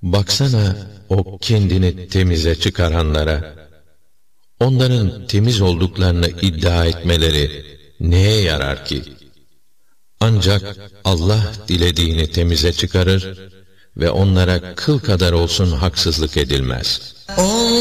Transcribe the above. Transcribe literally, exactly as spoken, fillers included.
Baksana o kendini temize çıkaranlara. Onların temiz olduklarını iddia etmeleri neye yarar ki? Ancak Allah dilediğini temize çıkarır ve onlara kıl kadar olsun haksızlık edilmez.